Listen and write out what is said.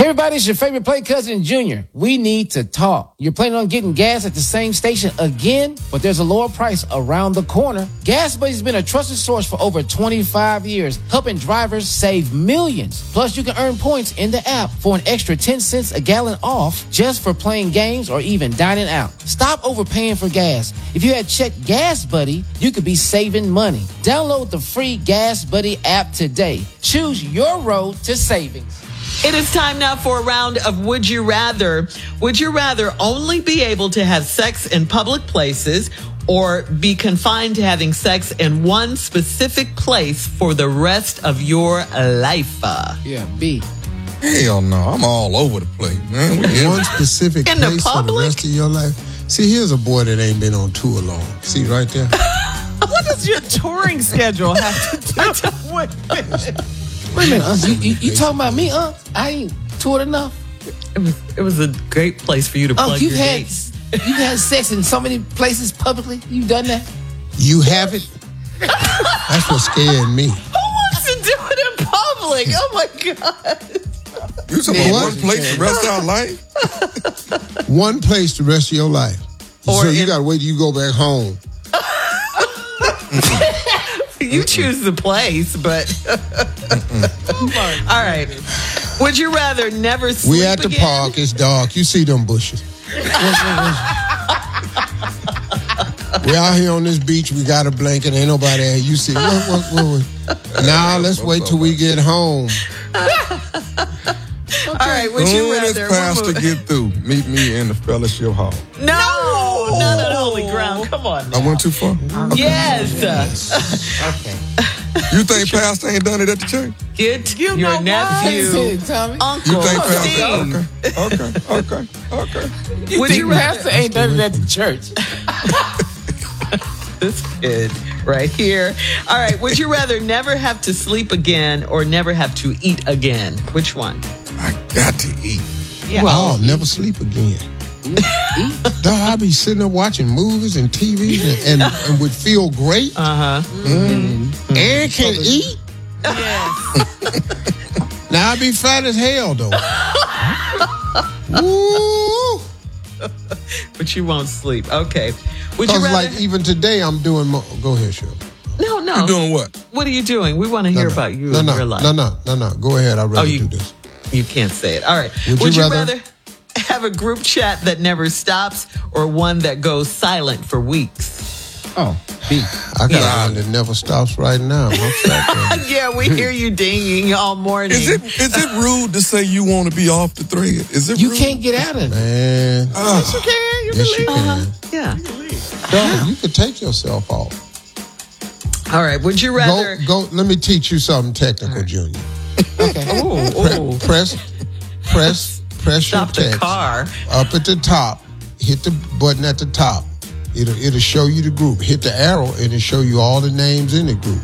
Everybody, it's your favorite play cousin, Junior. We need to talk. You're planning on getting gas at the same station again, but there's a lower price around the corner. Gas Buddy's been a trusted source for over 25 years, helping drivers save millions. Plus, you can earn points in the app for an extra 10 cents a gallon off just for playing games or even dining out. Stop overpaying for gas. If you had checked Gas Buddy, you could be saving money. Download the free Gas Buddy app today. Choose your road to savings. It is time now for a round of Would You Rather. Would you rather only be able to have sex in public places or be confined to having sex in one specific place for the rest of your life? Yeah, B. Hell no, I'm all over the place, man. One specific In the place for the public? rest of your life. See, here's a boy that ain't been on tour long. See right there? What does your touring schedule have to do with Wait a minute, you talking about me, I ain't toured enough. It was a great place for you to plug your dates. You've had sex in so many places publicly. You've done that? You haven't? That's what scared me. Who wants to do it in public? Oh my God. You talking about one place the rest of our life? One place the rest of your life. Or so you got to wait till you go back home. You choose the place, but all right. Would you rather never sleep We at the again? park. It's dark. You see them bushes. We out here on this beach. We got a blanket. Ain't nobody there. You see. What? Now let's wait till we get home. All right. Would you Soon as rather? Pastor get through, meet me in the fellowship hall. No, none of the holy ground. Come on. Now. I went too far? Yes. Okay. You think Pastor ain't done it at the church? Get You your know nephew, Tommy. Uncle You think Steve. Pastor? Okay. Would you rather? Pastor ain't done it at the church. This kid right here. All right. Would you rather never have to sleep again or never have to eat again? Which one? I got to eat. Yeah. I'll never sleep again. Dog, I be sitting there watching movies and TV and would feel great. And can eat. Yes. Now I be fat as hell though. Woo! But you won't sleep. Okay. Would you Because rather? like even today I'm doing more. Go ahead, Shirley. No. You doing what? What are you doing? We want to hear about you in real life. No. Go ahead. I'd rather do this. You can't say it. All right. Would you you rather- rather have a group chat that never stops or one that goes silent for weeks? Oh, B. I got one that never stops right now. I'm fat, baby. Yeah, we hear you dinging all morning. Is it rude to say you want to be off the thread? Is it You rude? can't get out of it. Man. Yes, you can. You Yes, can you leave. can. Yeah. Dog, you can take yourself off. All right. Would you rather? Go. Let me teach you something technical, Junior. Okay. Ooh. Press Stop your the text car. up at the top. Hit the button at the top. It'll show you the group. Hit the arrow and it'll show you all the names in the group.